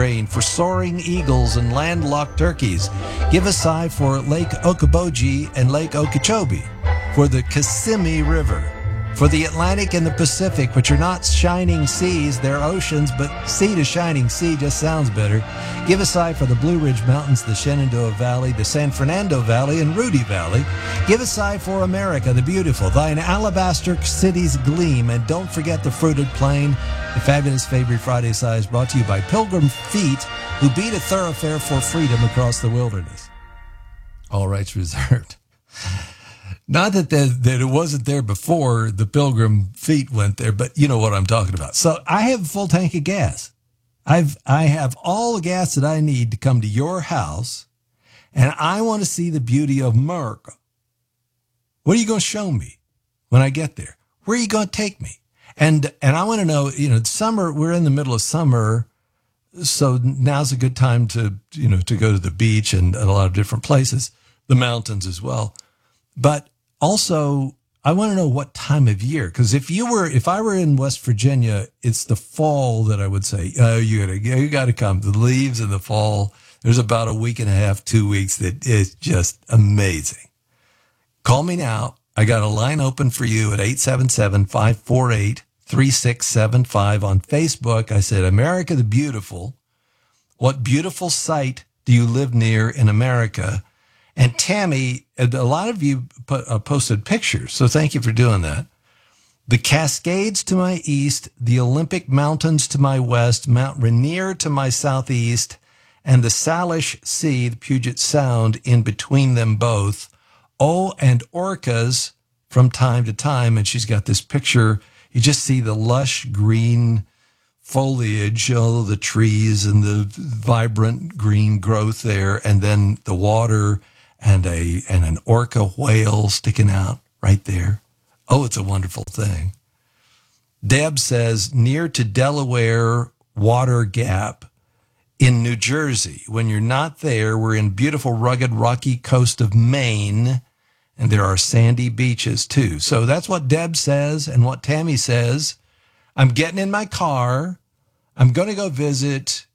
grain, for soaring eagles and landlocked turkeys. Give a sigh for Lake Okoboji and Lake Okeechobee, for the Kissimmee River, for the Atlantic and the Pacific, which are not shining seas, they're oceans, but sea to shining sea just sounds better. Give a sigh for the Blue Ridge Mountains, the Shenandoah Valley, the San Fernando Valley, and Rudy Valley. Give a sigh for America, the beautiful, thine alabaster cities gleam, and don't forget the fruited plain. The fabulous Fabry Friday sighs brought to you by Pilgrim Feet, who beat a thoroughfare for freedom across the wilderness. All rights reserved. Not that it wasn't there before the Pilgrim Feet went there, but you know what I'm talking about. So I have a full tank of gas. I have all the gas that I need to come to your house, and I want to see the beauty of America. What are you going to show me when I get there? Where are you going to take me? And I want to know, summer, we're in the middle of summer, so now's a good time to go to the beach and a lot of different places, the mountains as well. But also, I want to know what time of year, because if I were in West Virginia, it's the fall that I would say, oh, you got to come. The leaves in the fall, there's about a week and a half, 2 weeks that is just amazing. Call me now. I got a line open for you at 877-548-3675 on Facebook. I said, America the Beautiful. What beautiful site do you live near in America? And Tammy, a lot of you posted pictures, so thank you for doing that. The Cascades to my east, the Olympic Mountains to my west, Mount Rainier to my southeast, and the Salish Sea, the Puget Sound, in between them both. Oh, and orcas from time to time. And she's got this picture. You just see the lush green foliage, all the trees and the vibrant green growth there, and then the water and an orca whale sticking out right there. Oh, it's a wonderful thing. Deb says, near to Delaware Water Gap in New Jersey. When you're not there, we're in beautiful, rugged, rocky coast of Maine, and there are sandy beaches too. So that's what Deb says and what Tammy says. I'm getting in my car. I'm going to go visit.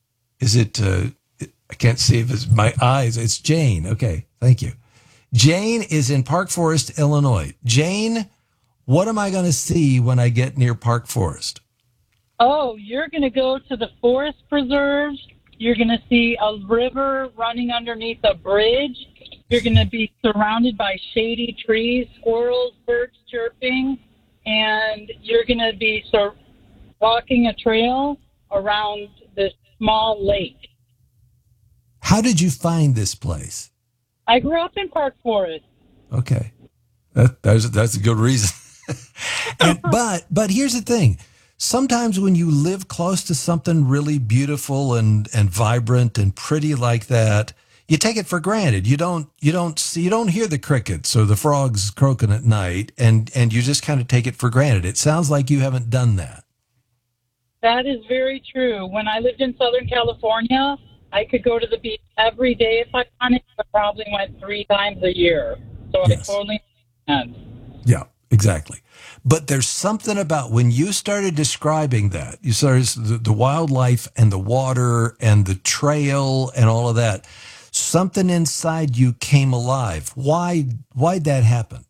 I can't see if it's my eyes. It's Jane. Okay, thank you. Jane is in Park Forest, Illinois. Jane, what am I going to see when I get near Park Forest? Oh, you're going to go to the forest preserves. You're going to see a river running underneath a bridge. You're going to be surrounded by shady trees, squirrels, birds chirping, and you're going to be walking a trail around this small lake. How did you find this place? I grew up in Park Forest. Okay. That's a good reason. But here's the thing. Sometimes when you live close to something really beautiful and vibrant and pretty like that, you take it for granted. You don't hear the crickets or the frogs croaking at night, and you just kind of take it for granted. It sounds like you haven't done that. That is very true. When I lived in Southern California, I could go to the beach every day if I wanted. I probably went 3 times a year. So yes. I totally understand. Yeah, exactly. But there's something about when you started describing that, you started the wildlife and the water and the trail and all of that, something inside you came alive. Why'd that happen?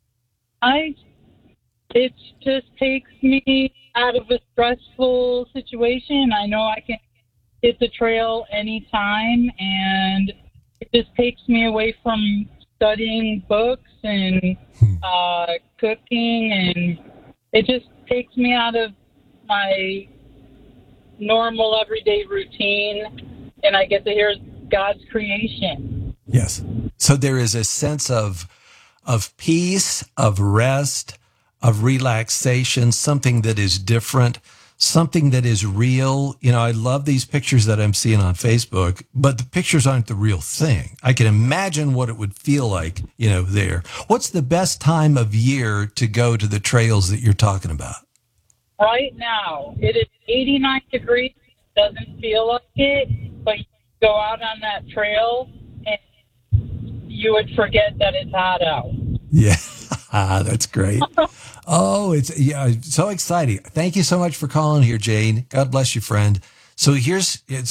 It just takes me out of a stressful situation. I know I can hit the trail anytime, and it just takes me away from studying books and cooking, and it just takes me out of my normal everyday routine, and I get to hear God's creation. Yes. So there is a sense of peace, of rest, of relaxation, something that is different, something that is real. I love these pictures that I'm seeing on Facebook, but the pictures aren't the real thing. I can imagine what it would feel like, there. What's the best time of year to go to the trails that you're talking about? Right now, it is 89 degrees. It doesn't feel like it, but you go out on that trail and you would forget that it's hot out. Yeah, that's great. Oh, it's so exciting. Thank you so much for calling here, Jane. God bless you, friend. So